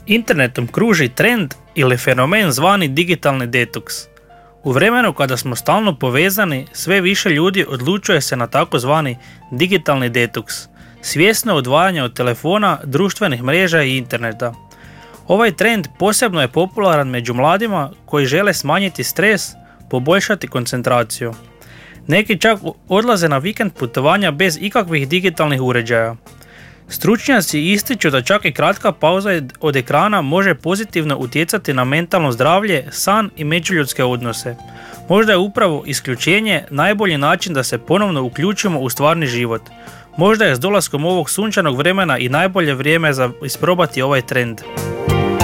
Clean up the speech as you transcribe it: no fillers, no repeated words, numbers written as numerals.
Internetom kruži trend ili fenomen zvani digitalni detoks. U vremenu kada smo stalno povezani, sve više ljudi odlučuje se na takozvani digitalni detoks, svjesno odvajanje od telefona, društvenih mreža i interneta. Ovaj trend posebno je popularan među mladima koji žele smanjiti stres, poboljšati koncentraciju. Neki čak odlaze na vikend putovanja bez ikakvih digitalnih uređaja. Stručnjaci ističu da čak i kratka pauza od ekrana može pozitivno utjecati na mentalno zdravlje, san i međuljudske odnose. Možda je upravo isključenje najbolji način da se ponovno uključimo u stvarni život. Možda je s dolaskom ovog sunčanog vremena i najbolje vrijeme za isprobati ovaj trend.